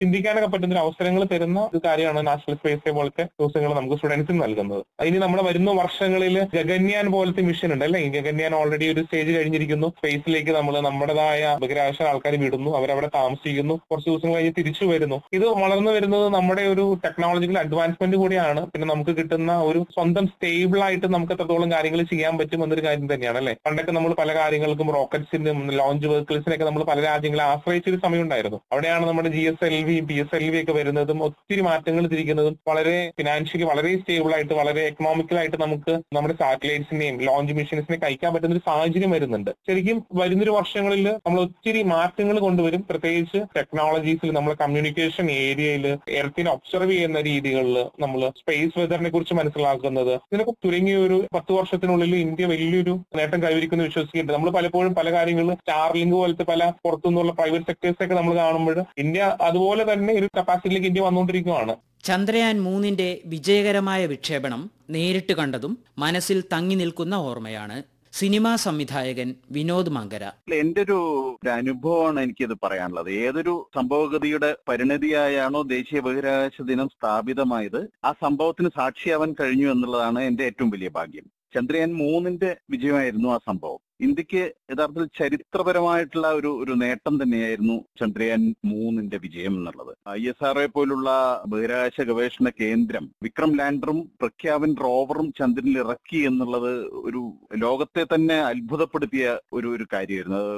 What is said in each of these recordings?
ചിന്തിക്കാനൊക്കെ പറ്റുന്ന ഒരു അവസരങ്ങൾ തരുന്ന ഒരു കാര്യമാണ് നാഷണൽ സ്പേസ് ഡേ പോലത്തെ ദിവസങ്ങൾ നമുക്ക് സ്റ്റുഡൻസിന് നൽകുന്നത്. ഇനി നമ്മുടെ വരുന്ന വർഷങ്ങളിൽ ഗഗൻയാൻ പോലത്തെ മിഷൻ ഉണ്ട് അല്ലെ. ഗഗൻയാൻ ഓൾറെഡി ഒരു സ്റ്റേജ് കഴിഞ്ഞിരിക്കുന്നു. സ്പേസിലേക്ക് നമ്മൾ നമ്മുടേതായ ബഹിരാകാശ ആൾക്കാർ വിടുന്നു, അവരവിടെ താമസിക്കുന്നു, കുറച്ച് ദിവസം കഴിഞ്ഞ് തിരിച്ചു വരുന്നു. ഇത് വളർന്നു വരുന്നത് നമ്മുടെ ഒരു ടെക്നോളജിക്കൽ അഡ്വാൻസ്മെന്റ് കൂടിയാണ്. പിന്നെ നമുക്ക് കിട്ടുന്ന ഒരു സ്വന്തം സ്റ്റേബിൾ ആയിട്ട് നമുക്ക് എത്രത്തോളം കാര്യങ്ങൾ ചെയ്യാൻ പറ്റും എന്നൊരു കാര്യം തന്നെയാണ് അല്ലെ. പണ്ടൊക്കെ നമ്മൾ പല കാര്യങ്ങൾക്കും റോക്കറ്റ്സിനും ലോഞ്ച് വെഹിക്കിൾസിനൊക്കെ നമ്മൾ പല രാജ്യങ്ങളെ ആശ്രയിച്ചൊരു സമയം ഉണ്ടായിരുന്നു. അവിടെയാണ് നമ്മുടെ GSLV PSLV ഒക്കെ വരുന്നതും ഒത്തിരി മാറ്റങ്ങൾ തിരിക്കുന്നതും വളരെ ഫിനാൻഷ്യലി വളരെ സ്റ്റേബിൾ ആയിട്ട് വളരെ എക്കണോമിക്കലായിട്ട് നമുക്ക് നമ്മുടെ സാറ്റലൈറ്റ്സിനെയും ലോഞ്ച് മിഷൻസിനെയും കഴിക്കാൻ പറ്റുന്ന ഒരു സാഹചര്യം വരുന്നുണ്ട്. ശരിക്കും വരുന്നൊരു വർഷങ്ങളിൽ നമ്മൾ ഒത്തിരി മാറ്റങ്ങൾ കൊണ്ടുവരും. പ്രത്യേകിച്ച് ടെക്നോളജീസിൽ നമ്മൾ കമ്മ്യൂണിക്കേഷൻ ഏരിയയിൽ എർത്തിനെ ഒബ്സർവ് ചെയ്യുന്ന രീതികളിൽ നമ്മൾ സ്പേസ് വെതറിനെ കുറിച്ച് മനസ്സിലാക്കുന്നത്, ഇതിനൊക്കെ തുടങ്ങിയ ഒരു 10 വർഷത്തിനുള്ളിൽ ഇന്ത്യ വലിയൊരു നേട്ടം കൈവരിക്കുന്നു വിശ്വസിക്കുന്നുണ്ട്. നമ്മൾ പലപ്പോഴും പല കാര്യങ്ങളും സ്റ്റാർലിങ്ക് പോലത്തെ പല പുറത്തുനിന്നുള്ള പ്രൈവറ്റ് സെക്ടേഴ്സൊക്കെ നമ്മൾ കാണുമ്പോൾ ഇന്ത്യ അതുപോലെ തന്നെ ഒരു കപ്പാസിറ്റിയിലേക്ക് ഇന്ത്യ വന്നുകൊണ്ടിരിക്കുകയാണ്. ചന്ദ്രയാൻ 3 വിജയകരമായ വിക്ഷേപണം നേരിട്ട് കണ്ടതും മനസ്സിൽ തങ്ങി നിൽക്കുന്ന ഓർമ്മയാണ്. സിനിമാ സംവിധായകൻ വിനോദ് മങ്കര. എന്റെ ഒരു അനുഭവമാണ് എനിക്കിത് പറയാനുള്ളത്. ഏതൊരു സംഭവഗതിയുടെ പരിണതിയായാണോ ദേശീയ ബഹിരാകാശ ദിനം സ്ഥാപിതമായത്, ആ സംഭവത്തിന് സാക്ഷിയാവാൻ കഴിഞ്ഞു എന്നുള്ളതാണ് എന്റെ ഏറ്റവും വലിയ ഭാഗ്യം. ചന്ദ്രയാൻ 3 വിജയമായിരുന്നു ആ സംഭവം. ഇന്ത്യക്ക് യഥാർത്ഥത്തിൽ ചരിത്രപരമായിട്ടുള്ള ഒരു നേട്ടം തന്നെയായിരുന്നു ചന്ദ്രയാൻ 3 വിജയം എന്നുള്ളത്. ISRO പോലുള്ള ബഹിരാകാശ ഗവേഷണ കേന്ദ്രം വിക്രം ലാൻഡറും പ്രഖ്യാപൻ റോവറും ചന്ദ്രനിൽ ഇറക്കി എന്നുള്ളത് ഒരു ലോകത്തെ തന്നെ അത്ഭുതപ്പെടുത്തിയ ഒരു കാര്യമായിരുന്നു. അത്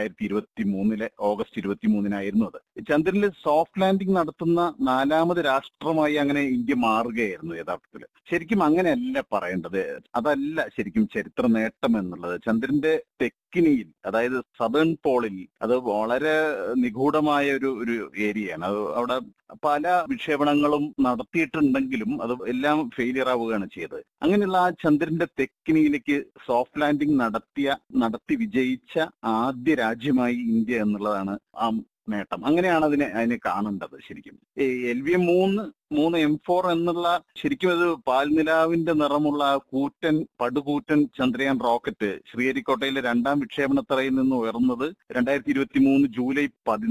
2023 ഓഗസ്റ്റ് 23 അത്. ചന്ദ്രനിൽ സോഫ്റ്റ് ലാൻഡിംഗ് നടത്തുന്ന 4ാമത് രാഷ്ട്രമായി അങ്ങനെ ഇന്ത്യ മാറുകയായിരുന്നു യഥാർത്ഥത്തിൽ. ശരിക്കും അങ്ങനെയല്ല പറയേണ്ടത്. അതല്ല ശരിക്കും ചരിത്ര നേട്ടം എന്നുള്ളത്. ചന്ദ്രന്റെ തെക്കിനിയിൽ, അതായത് സദേൺ പോളിൽ, അത് വളരെ നിഗൂഢമായ ഒരു ഏരിയയാണ്. അത് അവിടെ പല വിക്ഷേപണങ്ങളും നടത്തിയിട്ടുണ്ടെങ്കിലും അത് എല്ലാം ഫെയിലിയർ ആവുകയാണ് ചെയ്തത്. അങ്ങനെയുള്ള ആ ചന്ദ്രന്റെ തെക്കിനിയിലേക്ക് സോഫ്റ്റ് ലാൻഡിംഗ് നടത്തി വിജയിച്ച ആദ്യ രാജ്യമായി ഇന്ത്യ എന്നുള്ളതാണ് ആ നേട്ടം. അങ്ങനെയാണ് അതിനെ കാണേണ്ടത്. ശരിക്കും LVM 3 M4 എന്നുള്ള ശരിക്കും അത് പാൽനിലാവിന്റെ നിറമുള്ള പടുകൂറ്റൻ ചന്ദ്രയാൻ റോക്കറ്റ് ശ്രീഹരിക്കോട്ടയിലെ 2ാം വിക്ഷേപണത്തറയിൽ നിന്ന് ഉയർന്നത് 2023 ജൂലൈ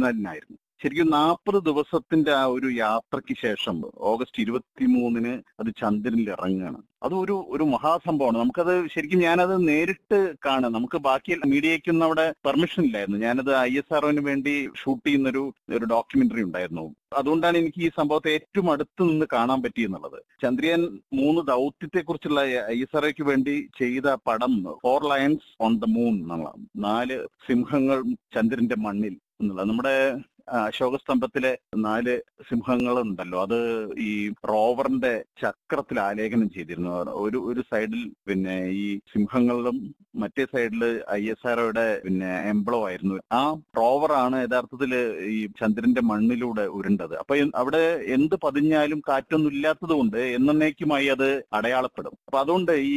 14 ശരിക്കും 40 ദിവസത്തിന്റെ ആ ഒരു യാത്രയ്ക്ക് ശേഷം ഓഗസ്റ്റ് 23 അത് ചന്ദ്രനിൽ ഇറങ്ങുകയാണ്. അത് ഒരു മഹാസംഭവമാണ്. നമുക്കത് ശരിക്കും ഞാനത് നേരിട്ട് കാണാം. നമുക്ക് ബാക്കി മീഡിയയ്ക്കൊന്നും അവിടെ പെർമിഷൻ ഇല്ലായിരുന്നു. ഞാനത് ISROന് വേണ്ടി ഷൂട്ട് ചെയ്യുന്നൊരു ഡോക്യുമെന്ററി ഉണ്ടായിരുന്നു. അതുകൊണ്ടാണ് എനിക്ക് ഈ സംഭവത്തെ ഏറ്റവും അടുത്ത് നിന്ന് കാണാൻ പറ്റിയെന്നുള്ളത്. ചന്ദ്രയാൻ 3 ദൗത്യത്തെ കുറിച്ചുള്ള ISROയ്ക്ക് വേണ്ടി ചെയ്ത പടം 4 ലയൺസ് ഓൺ ദ മൂൺ എന്നുള്ള 4 സിംഹങ്ങൾ ചന്ദ്രന്റെ മണ്ണിൽ എന്നുള്ള നമ്മുടെ അശോകസ്തംഭത്തിലെ 4 സിംഹങ്ങളുണ്ടല്ലോ, അത് ഈ റോവറിന്റെ ചക്രത്തിൽ ആലേഖനം ചെയ്തിരുന്നു. ഒരു സൈഡിൽ പിന്നെ ഈ സിംഹങ്ങളിലും മറ്റേ സൈഡിൽ ISROയുടെ എംബ്ലം ആയിരുന്നു. ആ റോവറാണ് യഥാർത്ഥത്തിൽ ഈ ചന്ദ്രന്റെ മണ്ണിലൂടെ ഉരുണ്ടത്. അപ്പൊ അവിടെ എന്ത് പതിഞ്ഞാലും കാറ്റൊന്നും ഇല്ലാത്തത് കൊണ്ട് എന്നേക്കുമായി അത് അടയാളപ്പെടും. അപ്പൊ അതുകൊണ്ട് ഈ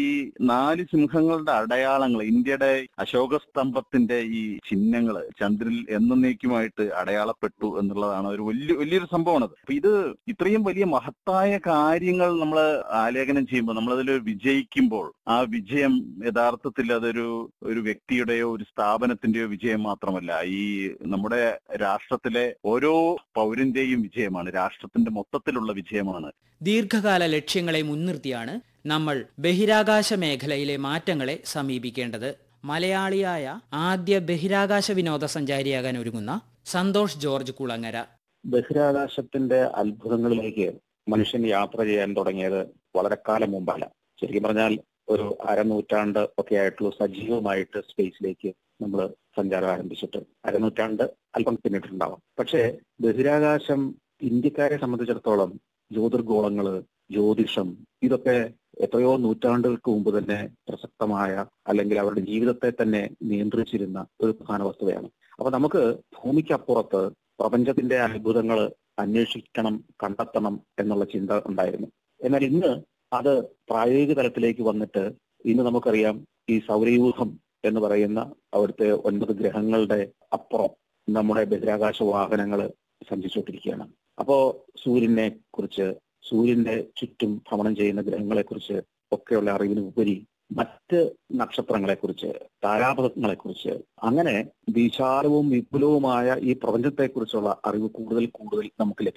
4 സിംഹങ്ങളുടെ അടയാളങ്ങൾ, ഇന്ത്യയുടെ അശോകസ്തംഭത്തിന്റെ ഈ ചിഹ്നങ്ങള് ചന്ദ്രനിൽ എന്നേക്കുമായിട്ട് അടയാളപ്പെട്ടു എന്നുള്ളതാണ് ഒരു വലിയൊരു സംഭവമാണത്. അപ്പൊ ഇത് ഇത്രയും വലിയ മഹത്തായ കാര്യങ്ങൾ നമ്മൾ ആലേഖനം ചെയ്യുമ്പോൾ, നമ്മളതിൽ വിജയിക്കുമ്പോൾ, ആ വിജയം യഥാർത്ഥത്തിൽ ഒരു വ്യക്തിയുടെയോ ഒരു സ്ഥാപനത്തിന്റെയോ വിജയം മാത്രമല്ല, ഈ നമ്മുടെ രാഷ്ട്രത്തിലെ ഓരോ പൗരന്റെയും വിജയമാണ്, രാഷ്ട്രത്തിന്റെ മൊത്തത്തിലുള്ള വിജയമാണ്. ദീർഘകാല ലക്ഷ്യങ്ങളെ മുൻനിർത്തിയാണ് നമ്മൾ ബഹിരാകാശ മേഖലയിലെ മാറ്റങ്ങളെ സമീപിക്കേണ്ടത്. മലയാളിയായ ആദ്യ ബഹിരാകാശ വിനോദസഞ്ചാരിയാകാൻ ഒരുങ്ങുന്ന സന്തോഷ് ജോർജ് കുളങ്ങര. ബഹിരാകാശത്തിന്റെ അത്ഭുതങ്ങളിലേക്ക് മനുഷ്യൻ യാത്ര ചെയ്യാൻ തുടങ്ങിയത് വളരെ കാലം മുമ്പല്ല. ശരിക്കും പറഞ്ഞാൽ ഒരു അരനൂറ്റാണ്ട് ഒക്കെ ആയിട്ടുള്ള സജീവമായിട്ട് സ്പേസിലേക്ക് നമ്മൾ സഞ്ചാരം ആരംഭിച്ചിട്ട് അരനൂറ്റാണ്ട് അല്പം പിന്നിട്ടുണ്ടാവാം. പക്ഷേ ബഹിരാകാശം ഇന്ത്യക്കാരെ സംബന്ധിച്ചിടത്തോളം ജ്യോതിർഗോളങ്ങള്, ജ്യോതിഷം, ഇതൊക്കെ എത്രയോ നൂറ്റാണ്ടുകൾക്ക് മുമ്പ് തന്നെ പ്രസക്തമായ അല്ലെങ്കിൽ അവരുടെ ജീവിതത്തെ തന്നെ നിയന്ത്രിച്ചിരുന്ന ഒരു പ്രധാന വസ്തുതയാണ്. അപ്പൊ നമുക്ക് ഭൂമിക്കപ്പുറത്ത് പ്രപഞ്ചത്തിന്റെ അത്ഭുതങ്ങൾ അന്വേഷിക്കണം, കണ്ടെത്തണം എന്നുള്ള ചിന്ത ഉണ്ടായിരുന്നു. എന്നാൽ ഇന്ന് അത് പ്രായോഗിക തലത്തിലേക്ക് വന്നിട്ട് ഇന്ന് നമുക്കറിയാം, ഈ സൗരയൂഥം എന്ന് പറയുന്ന അവിടുത്തെ 9 ഗ്രഹങ്ങളുടെ അപ്പുറം നമ്മുടെ ബഹിരാകാശ വാഹനങ്ങൾ സഞ്ചരിച്ചുകൊണ്ടിരിക്കുകയാണ്. അപ്പോ സൂര്യനെ കുറിച്ച്, സൂര്യന്റെ ചുറ്റും ഭ്രമണം ചെയ്യുന്ന ഗ്രഹങ്ങളെ കുറിച്ച് ഒക്കെയുള്ള അറിവിന് ഉപരി മറ്റ് നക്ഷത്രങ്ങളെക്കുറിച്ച്, താരാപഥങ്ങളെക്കുറിച്ച്, അങ്ങനെ വിശാലവും വിപുലവുമായ ഈ പ്രപഞ്ചത്തെക്കുറിച്ചുള്ള അറിവ് കൂടുതൽ കൂടുതൽ നമുക്ക്